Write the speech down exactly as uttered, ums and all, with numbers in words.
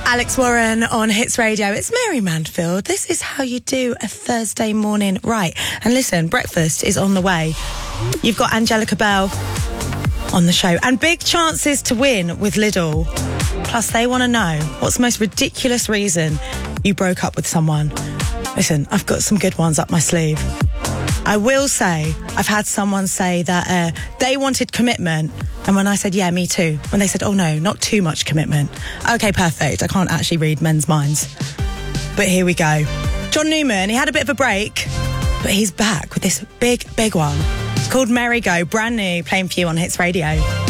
Alex Warren on Hits Radio. It's Mary Manfield. This is how you do a Thursday morning right. And listen, breakfast is on the way. You've got Angelica Bell on the show. And big chances to win with Lidl. Plus, they want to know what's the most ridiculous reason you broke up with someone. Listen, I've got some good ones up my sleeve. I will say, I've had someone say that uh, they wanted commitment. And when I said, yeah, me too. When they said, oh no, not too much commitment. Okay, perfect. I can't actually read men's minds. But here we go. John Newman, he had a bit of a break, but he's back with this big, big one. It's called Merry Go, brand new, playing for you on Hits Radio.